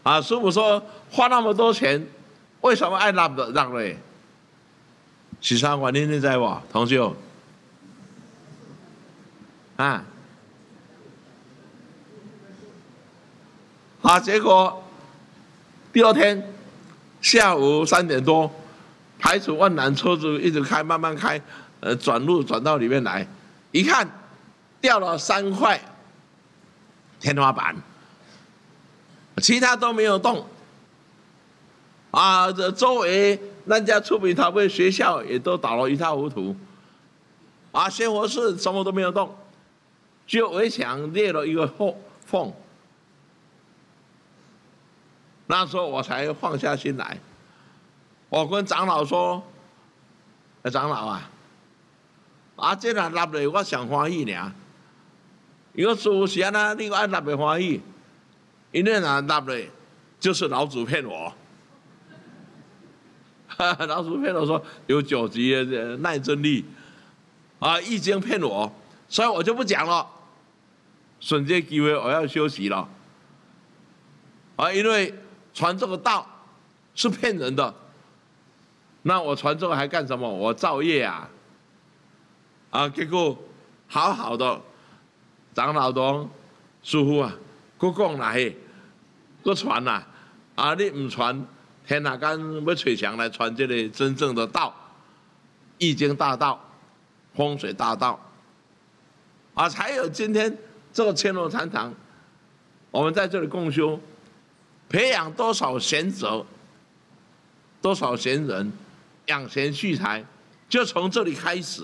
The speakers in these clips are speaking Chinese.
啊，师傅说花那么多钱，为什么爱让嘞？是啥原因你知无，同学？啊，结果第二天下午3点多，排除万难，车子一直开，慢慢开，转路转到里面来，一看掉了3块天花板，其他都没有动。这周围人家出名堂会学校也都倒了一塌糊涂。仙佛寺什么都没有动，只有围墙裂了一个缝。那时候我才放下心来，我跟长老说：“长老啊，这若立咧，我上欢喜尔。如果师父是安那，你爱立袂欢喜，因为若立咧，就是老祖骗我。老祖骗我说有9级的耐真力，易经骗我，所以我就不讲了。趁这机会我要休息了，因为传这个道是骗人的，那我传这个还干什么？我造业啊！结果好好的长老讲，师父佫讲来，佫传你唔传，天下间要找谁来传这个真正的道，易经大道、风水大道，才有今天这个千罗禅堂，我们在这里共修。培养多少贤者，多少贤人，养贤蓄才，就从这里开始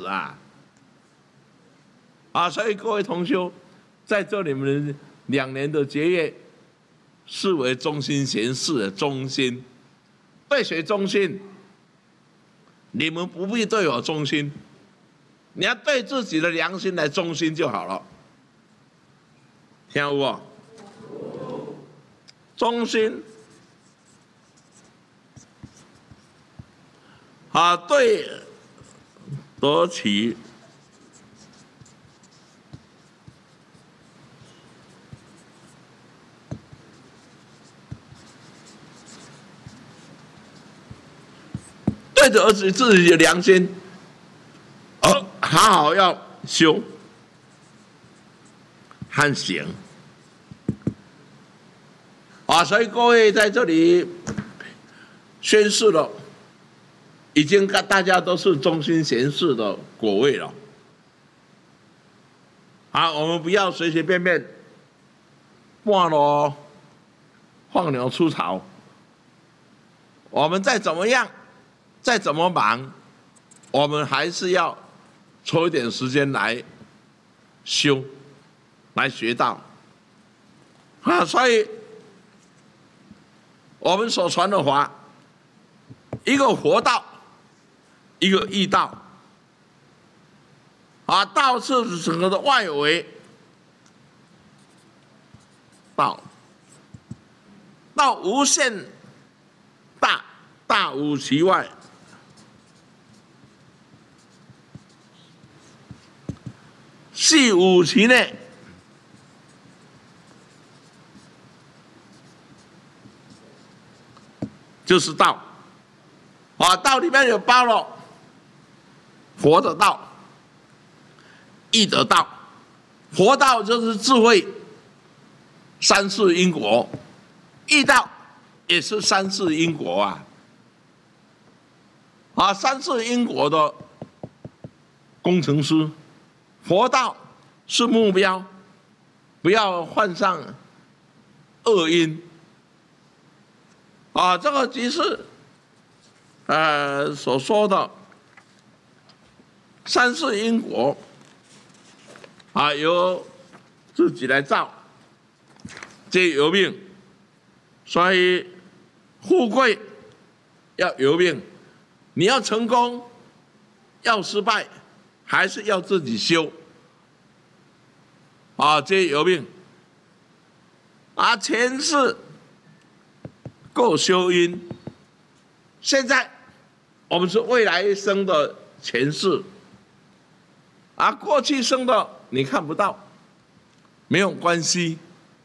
所以各位同修，在这里面2年的结业，视为忠心贤士的忠心。对谁忠心？你们不必对我忠心，你要对自己的良心来忠心就好了。听有无？忠心对得起对得起自己的良心，好好要修和行。所以各位在这里宣誓了，已经大家都是忠心贤士的果位了。我们不要随随便便半路放牛出草。我们再怎么样，再怎么忙，我们还是要抽一点时间来修，来学道。所以我们所传的法，一个佛道，一个义道。道是整个的外围，道无限大，大无其外。细无其内。就是道，道里面有包了佛的道、义的道。佛道就是智慧、3世因果；义道也是3世因果3世因果的工程师，佛道是目标，不要患上恶因。这个即是所说的3世因果由自己来造，皆由命。所以富贵要由命，你要成功，要失败，还是要自己修皆由命。前世够修因，现在我们是未来生的前世，过去生的你看不到，没有关系。